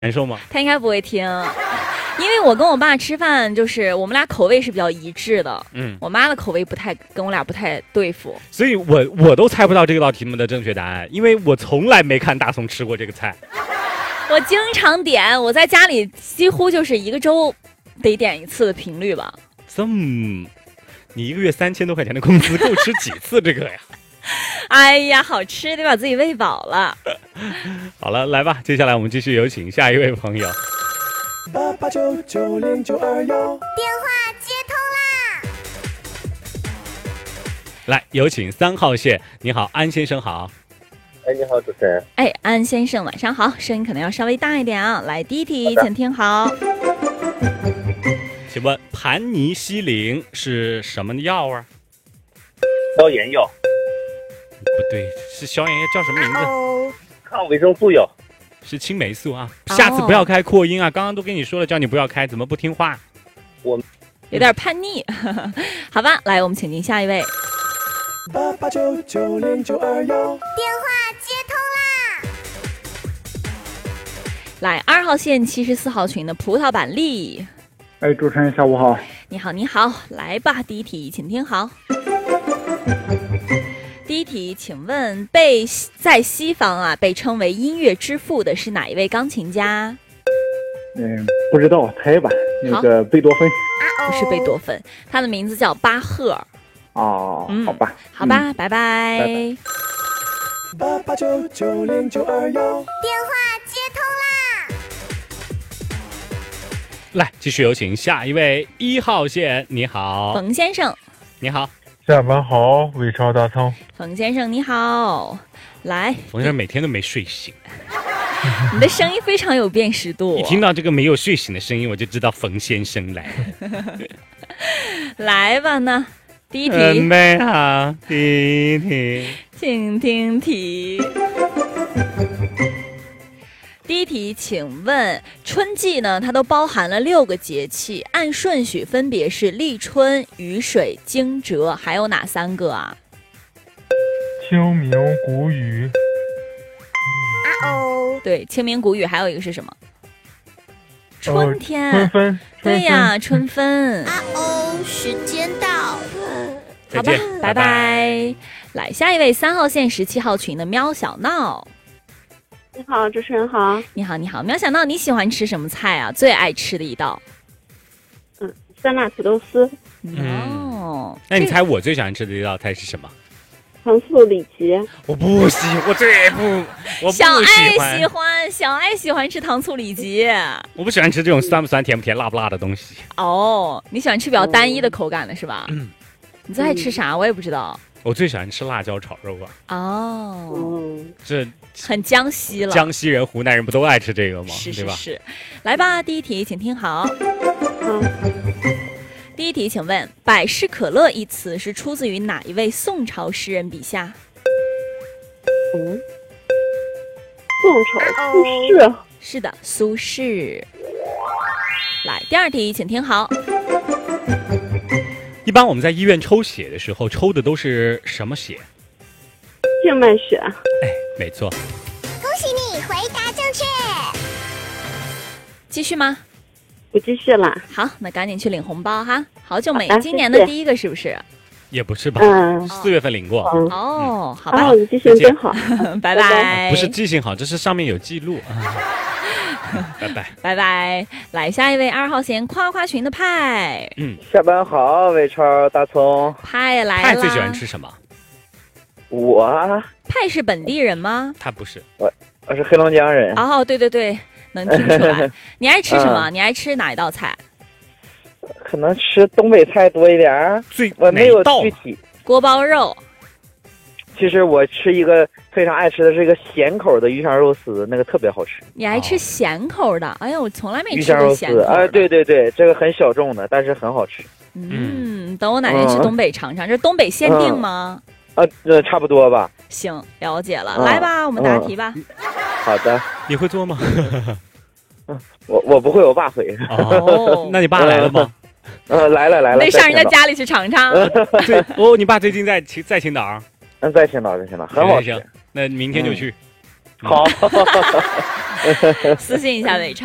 难受吗？ 他应该不会听，因为我跟我爸吃饭，就是我们俩口味是比较一致的。我妈的口味跟我俩不太对付， 所以我都猜不到这道题目的正确答案，因为我从来没看大葱吃过这个菜。 我经常点，我在家里几乎就是一个周得点一次的频率吧。 你一个月3000多块钱的工资够吃几次这个呀？ 哎呀，好吃，得把自己喂饱了。 好了，来吧，接下来我们继续有请下一位朋友。 88990921， 电话接通啦！ 来，有请3号线。你好，安先生好。 哎，你好，主持人。 哎，安先生晚上好，声音可能要稍微大一点啊。来，第一题，请听好。 请问盘尼西林是什么药啊？ 消炎药。 不对，是消炎药，叫什么名字？ 抗维生素药。 是青霉素啊。下次不要开扩音啊，刚刚都跟你说了，叫你不要开，怎么不听话？ 我有点叛逆。好吧，来，我们请进下一位。 88990921， 电话接通啦！ 来，2号线74号群的葡萄板栗。 哎，主持人下午好。 你好，你好，来吧，第一题，请听好。第一题，请问在西方啊被称为音乐之父的是哪一位钢琴家？ 不知道，猜吧。那个贝多芬。 不是贝多芬，他的名字叫巴赫。 哦，好吧， 好吧，拜拜。 88990921， 电话接通啦！ 来，继续有请下一位1号线。你好， 冯先生。 你好， 下班好，伟超大葱。 冯先生你好，来。 冯先生每天都没睡醒。 你的声音非常有辨识度。 一听到这个没有睡醒的声音，我就知道冯先生来。 来吧呢，第一题。 准备好，第一题， 请听题。第一题，请问春季呢，它都包含了6个节气，按顺序分别是立春、雨水、惊蛰，还有哪3个啊？ 清明、谷雨。 对，清明、谷雨，还有一个是什么？春天。 春分。 对呀，春分。 时间到。 好吧，拜拜。来，下一位3号线17号群的喵小闹。 你好，主持人好。 你好，你好，喵小闹，你喜欢吃什么菜啊？最爱吃的一道？ 酸辣土豆丝。 那你猜我最喜欢吃的一道菜是什么？ 糖醋里脊。 我不喜，我不小爱喜欢，小爱喜欢吃糖醋里脊。 我不喜欢吃这种酸不酸、甜不甜、辣不辣的东西。 哦，你喜欢吃比较单一的口感的是吧？你最爱吃啥？我也不知道。 我最喜欢吃辣椒炒肉啊。 哦， 这很江西了。 江西人、湖南人不都爱吃这个吗？ 是对吧？ 是。来吧，第一题，请听好。第一题，请问“百事可乐”一词是出自于哪一位宋朝诗人笔下？ 宋朝苏轼。 是的，苏轼。来，第二题，请听好。 一般我们在医院抽血的时候，抽的都是什么血？ 静脉血。 哎，没错。 恭喜你回答正确。 继续吗？ 不继续了。 好，那赶紧去领红包哈！好久没，今年谢谢的第一个是不是？ 也不是吧？4月份领过。 哦，好吧。 你记性真好。 拜拜。 不是记性好，这是上面有记录。拜拜。 拜拜。来，下一位2号线夸夸群的派。 下班好，伟超大葱。 派来了。 派最喜欢吃什么？ 我。 派是本地人吗？ 他不是。 我是黑龙江人。 哦，对对对。能听出来。你爱吃什么？你爱吃哪一道菜？ 可能吃东北菜多一点。我没有具体。 锅包肉。 其实我吃一个非常爱吃的是一个咸口的鱼香肉丝，那个特别好吃。 你爱吃咸口的？哎呀，我从来没鱼吃过咸口的。 哎，对对对，这个很小众的，但是很好吃。 等我哪天去东北尝尝，这是东北限定吗？ 差不多吧。 行，了解了。来吧，我们答题吧。 好的。 你会做吗？ 我不会，我爸会。 哦， 那你爸来了吗？ 来了。 得上人家家里去尝尝。 你爸最近在青岛。 在青岛，很好吃。 那明天就去。 好， 私信一下伟超。